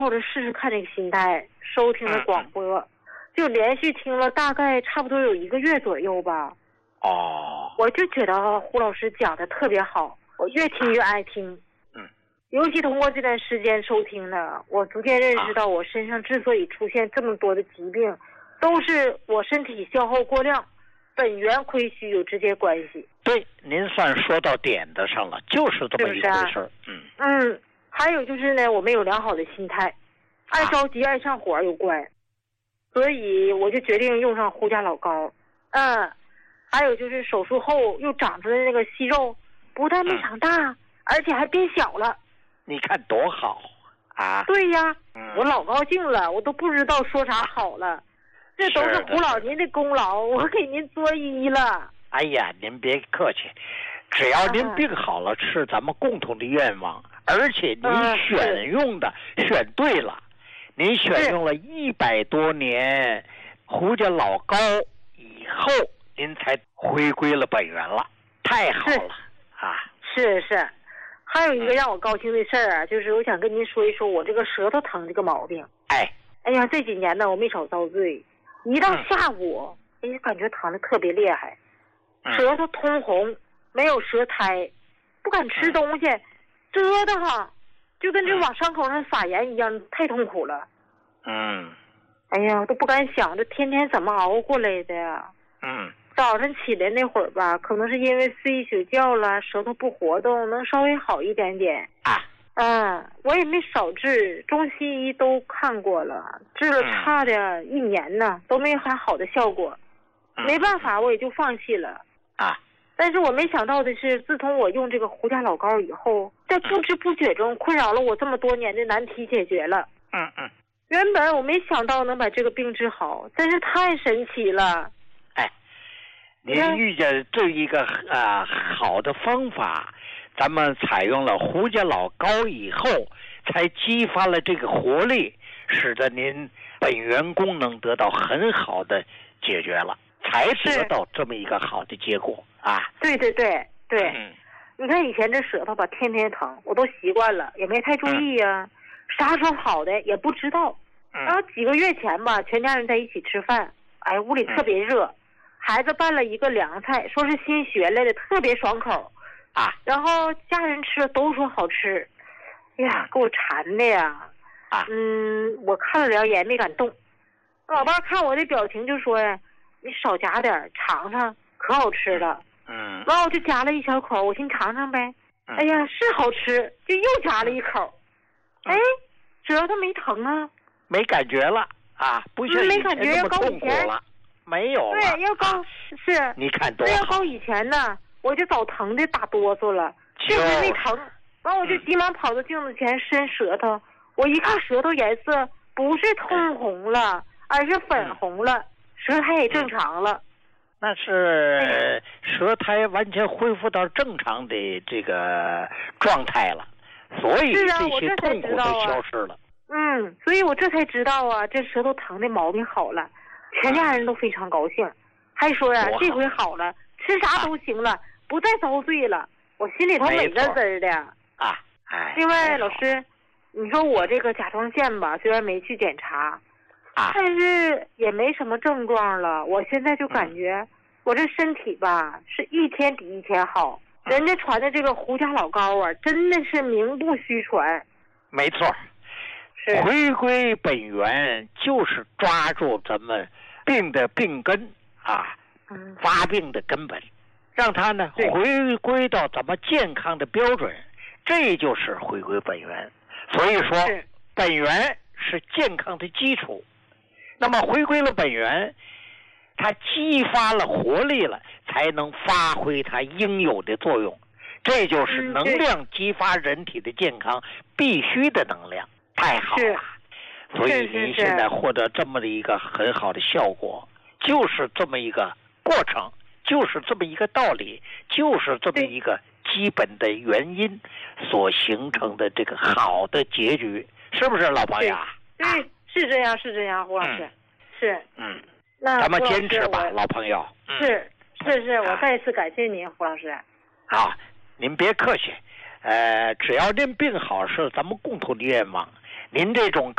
抱着试试看这个心态收听了广播，就连续听了大概差不多有1个月左右吧。我就觉得胡老师讲的特别好，我越听越爱听。尤其通过这段时间收听呢，我逐渐认识到我身上之所以出现这么多的疾病，都是我身体消耗过量，本源亏虚有直接关系。 对，您算说到点子上了，就是这么一回事儿。 还有就是呢，我没有良好的心态，爱着急爱上火有关，所以我就决定用上胡家老膏。还有就是手术后又长出来的那个息肉，不但没长大，而且还变小了。 你看多好啊！ 对呀，我老高兴了，我都不知道说啥好了。这都是胡老您的功劳，我给您作揖了。 哎呀，您别客气，只要您病好了，是咱们共同的愿望。而且您选对了，您选用了100多年胡家老膏以后，您才回归了本源了，太好了啊！ 是。还有一个让我高兴的事儿啊，就是我想跟您说一说我这个舌头疼这个毛病。哎呀，这几年呢我没少遭罪，一到下午感觉疼得特别厉害，舌头通红，没有舌苔，不敢吃东西，蛰得慌，就跟这往伤口上撒盐一样，太痛苦了。哎呀，都不敢想这天天怎么熬过来的呀。早晨起来那会儿吧，可能是因为睡一宿觉了，舌头不活动，能稍微好一点点。我也没少治，中西医都看过了，治了差的1年呢，都没还好的效果。没办法，我也就放弃了。但是我没想到的是，自从我用这个胡家老膏以后，在不知不觉中困扰了我这么多年的难题解决了。原本我没想到能把这个病治好，真是太神奇了。 您遇见这一个好的方法，咱们采用了胡家老膏以后，才激发了这个活力，使得您本源功能得到很好的解决了，才得到这么一个好的结果啊！ 对，你看以前这舌头吧，天天疼，我都习惯了，也没太注意呀，啥时候好的也不知道。然后几个月前吧，全家人在一起吃饭，屋里特别热。孩子拌了一个凉菜，说是新学来的，特别爽口然后家人吃了都说好吃。给我馋的呀。我看了2眼没敢动。老伴看我的表情就说呀，你少夹点尝尝，可好吃了。然后我就夹了1小口，我寻尝尝呗。哎呀，是好吃，就又夹了1口。舌头没疼啊， 没感觉了不像没感觉，要高以前了，没有了。 对，要高是。 你看多好。 要高以前呢，我就早疼的打哆嗦了，这回没疼。然后我就急忙跑到镜子前伸舌头，我一看舌头颜色不是通红了，而是粉红了，舌苔也正常了。 那是舌苔完全恢复到正常的这个状态了，所以这些痛苦都消失了。 所以我这才知道这舌头疼的毛病好了，全家人都非常高兴，还说这回好了，吃啥都行了，不再遭罪了。我心里头美滋滋的。另外老师，你说我这个甲状腺吧，虽然没去检查，但是也没什么症状了。我现在就感觉我这身体吧，是一天比一天好。人家传的这个胡家老膏真的是名不虚传。 没错，回归本源就是抓住咱们病的病根发病的根本，让它呢回归到咱们健康的标准，这就是回归本源。所以说本源是健康的基础，那么回归了本源，它激发了活力了，才能发挥它应有的作用。这就是能量激发人体的健康必须的能量，太好了。所以您现在获得这么的一个很好的效果，就是这么一个过程，就是这么一个道理，就是这么一个基本的原因所形成的这个好的结局，是不是老朋友？ 对，是这样，胡老师。那咱们坚持吧，老朋友。 是，我再一次感谢您，胡老师。 您别客气，只要您病好是咱们共同的愿望。您这种